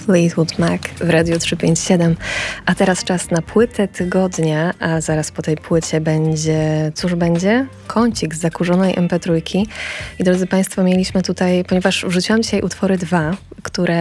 Fleetwood Mac w Radiu 357. A teraz czas na płytę tygodnia, a zaraz po tej płycie będzie, cóż będzie? Kącik z zakurzonej MP3. I drodzy Państwo, mieliśmy tutaj, ponieważ wrzuciłam dzisiaj utwory 2, które